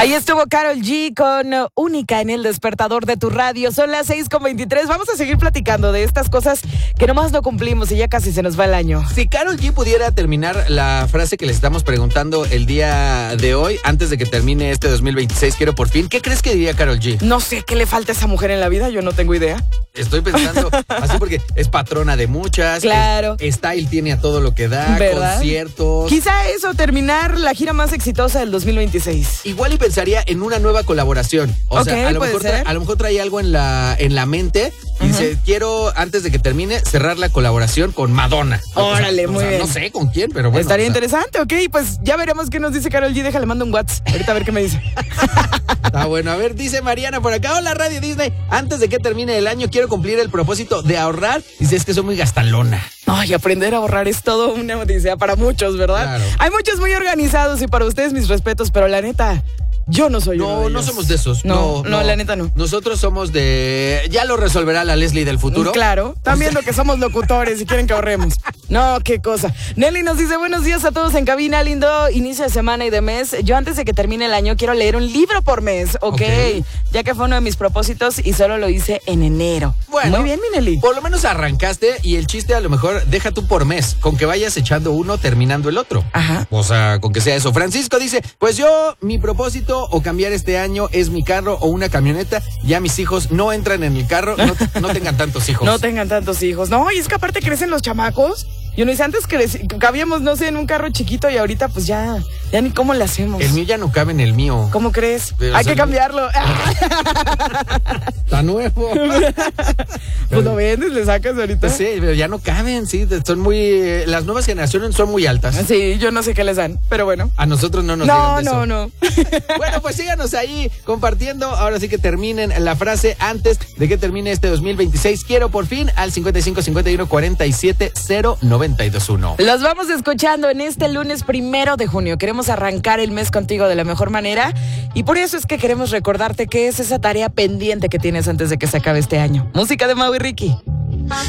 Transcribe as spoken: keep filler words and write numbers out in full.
Ahí estuvo Karol G con Única en el despertador de tu radio. Son las seis con veintitrés. Vamos a seguir platicando de estas cosas que nomás no cumplimos y ya casi se nos va el año. Si Karol G pudiera terminar la frase que les estamos preguntando el día de hoy, antes de que termine este dos mil veintiséis, quiero por fin, ¿qué crees que diría Karol G? No sé qué le falta a esa mujer en la vida, yo no tengo idea. Estoy pensando así porque es patrona de muchas. Claro. Es, style tiene a todo lo que da, ¿verdad? conciertos. Quizá eso, terminar la gira más exitosa del dos mil veintiséis. Igual y pensaría en una nueva colaboración. O Ok, sea, a lo, puede mejor ser. trae, a lo mejor trae algo en la, en la mente y Ujú. dice, quiero, antes de que termine, cerrar la colaboración con Madonna. Órale, O sea, muy o sea, bien. No sé con quién, pero bueno. Estaría o sea, interesante, ok, pues ya veremos qué nos dice Karol G. Déjale, mando un WhatsApp. Ahorita a ver qué me dice. Está bueno. A ver, dice Mariana por acá. Hola, Radio Disney. Antes de que termine el año, quiero cumplir el propósito de ahorrar. Dice, es que soy muy gastalona. Ay, aprender a ahorrar es todo una odisea para muchos, ¿verdad? Claro. Hay muchos muy organizados y para ustedes mis respetos, pero la neta, yo no soy uno No, de no ellos. somos de esos. No, no, la neta no. Nosotros somos de... Ya lo resolverá la Leslie del futuro. Claro, están viendo que somos locutores y quieren que ahorremos. No, qué cosa. Nelly nos dice, buenos días a todos en cabina, lindo inicio de semana y de mes. Yo antes de que termine el año quiero leer un libro por mes, ok, Ok. ya que fue uno de mis propósitos y solo lo hice en enero. Bueno, muy bien, mi Nelly. Por lo menos arrancaste y el chiste a lo mejor deja tú por mes, con que vayas echando uno terminando el otro. Ajá. O sea, con que sea eso. Francisco dice, pues yo, mi propósito o cambiar este año es mi carro o una camioneta. Ya mis hijos no entran en el carro, no, no tengan tantos hijos. No tengan tantos hijos. No, y es que aparte crecen los chamacos. Y uno dice, antes creci- cabíamos, no sé, en un carro chiquito y ahorita pues ya, ya ni cómo le hacemos. El mío ya no cabe en el mío. ¿Cómo crees? Pero Hay se que me- cambiarlo. Está nuevo. Pues lo vendes, le sacas ahorita. Sí, pero ya no caben, sí, son muy... eh, Las nuevas generaciones son muy altas. Sí, yo no sé qué les dan, pero bueno. A nosotros no nos No, digan de eso. no, no. Bueno, pues síganos ahí compartiendo. Ahora sí que terminen la frase antes de que termine este dos mil veintiséis. Quiero por fin al cincuenta y cinco cincuenta y uno cuarenta y siete cero noventa y dos uno. Los vamos escuchando en este lunes primero de junio. Queremos arrancar el mes contigo de la mejor manera y por eso es que queremos recordarte que es esa tarea pendiente que tienes antes de que se acabe este año. Música de Mau y Ricky.